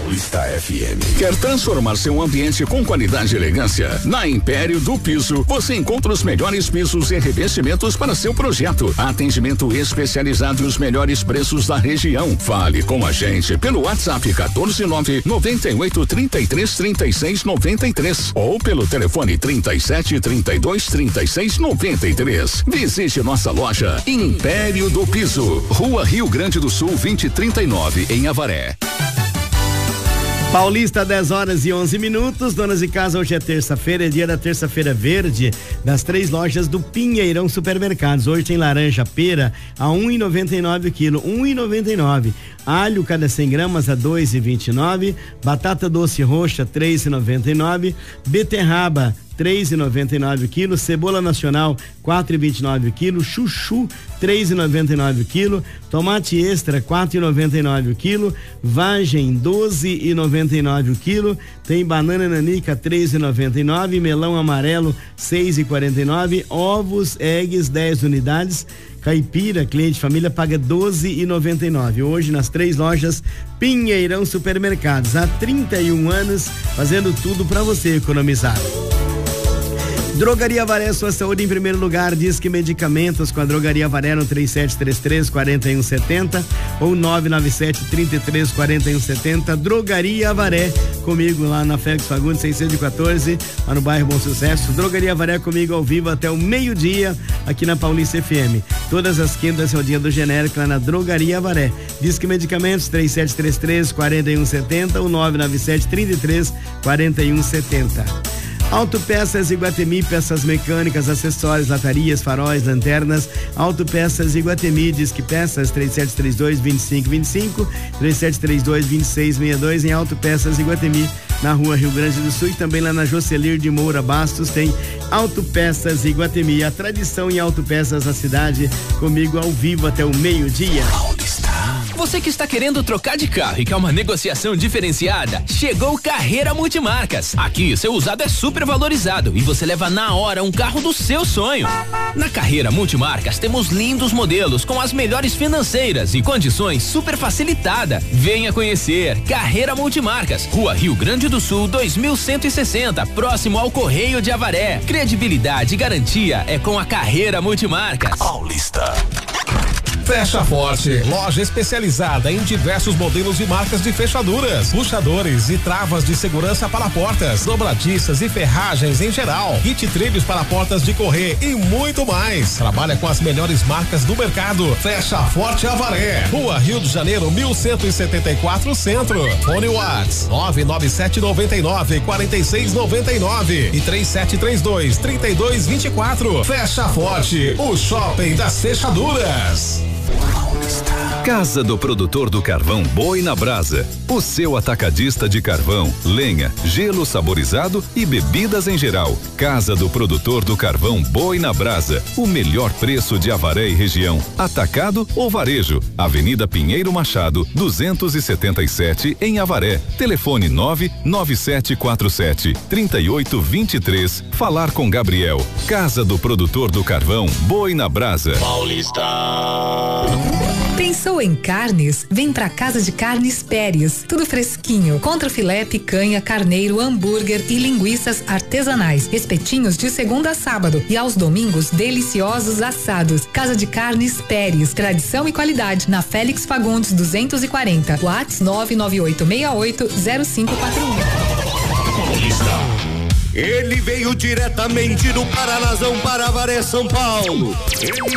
Paulista FM. Quer transformar seu ambiente com qualidade e elegância? Na Império do Piso, você encontra os melhores pisos e revestimentos para seu projeto. Atendimento especializado e os melhores preços da região. Fale com a gente pelo WhatsApp 14998333693 ou pelo telefone 37323693. Visite nossa loja Império do Piso, Rua Rio Grande do Sul 2039, em Avaré. Paulista, 10h11. Donas de casa, hoje é terça-feira, é dia da terça-feira verde das 3 lojas do Pinheirão Supermercados. Hoje tem laranja pera a 1,99 o quilo, 1,99. Alho cada 100 gramas a 2,29. Batata doce roxa 3,99. Beterraba 3,99 o quilo, cebola nacional 4,29 o quilo, chuchu 3,99 o quilo, tomate extra 4,99 o quilo, vagem 12,99 o quilo, tem banana nanica 3,99, melão amarelo 6,49, ovos eggs 10 unidades, caipira, cliente família paga 12,99. Hoje nas 3 lojas Pinheirão Supermercados, há 31 anos fazendo tudo para você economizar. Drogaria Avaré, sua saúde em primeiro lugar. Disque Medicamentos com a Drogaria Avaré no 3733-4170 ou 997-33-4170. Drogaria Avaré, comigo lá na Félix Fagundes 614, lá no bairro Bom Sucesso. Drogaria Avaré comigo ao vivo até o meio-dia aqui na Paulista FM. Todas as quintas é o dia do genérico lá na Drogaria Avaré. Disque Medicamentos 3733-4170 ou 997-33-4170. Autopeças Iguatemi, peças mecânicas, acessórios, latarias, faróis, lanternas. Autopeças Iguatemi, Disque Peças 3732-2525, 3732-2662 em Autopeças Iguatemi, na Rua Rio Grande do Sul, e também lá na Jocelir de Moura Bastos tem Autopeças Iguatemi, a tradição em autopeças da cidade, comigo ao vivo até o meio-dia. Você que está querendo trocar de carro e quer uma negociação diferenciada, chegou Carreira Multimarcas. Aqui, seu usado é super valorizado e você leva na hora um carro do seu sonho. Na Carreira Multimarcas temos lindos modelos com as melhores financeiras e condições super facilitada. Venha conhecer Carreira Multimarcas, Rua Rio Grande do Sul 2160, próximo ao Correio de Avaré. Credibilidade e garantia é com a Carreira Multimarcas. Paulista. Fecha Forte, loja especializada em diversos modelos e marcas de fechaduras, puxadores e travas de segurança para portas, dobradiças e ferragens em geral, kit trilhos para portas de correr e muito mais. Trabalha com as melhores marcas do mercado. Fecha Forte Avaré, Rua Rio de Janeiro 1174 Centro. Fone WhatsApp 99799-4699 e 3732-3224. Fecha Forte, o shopping das fechaduras. Casa do Produtor do Carvão Boi na Brasa, o seu atacadista de carvão, lenha, gelo saborizado e bebidas em geral. Casa do Produtor do Carvão Boi na Brasa, o melhor preço de Avaré e região, atacado ou varejo. Avenida Pinheiro Machado 277 em Avaré. Telefone 99747-3823. Falar com Gabriel. Casa do Produtor do Carvão Boi na Brasa. Paulista. Pensou em carnes? Vem pra Casa de Carnes Pérez. Tudo fresquinho. Contrafilé, picanha, carneiro, hambúrguer e linguiças artesanais. Espetinhos de segunda a sábado e aos domingos deliciosos assados. Casa de Carnes Pérez. Tradição e qualidade na Félix Fagundes 240. WhatsApp 998680541. Ele veio diretamente do Paranazão para Avaré, São Paulo. Ele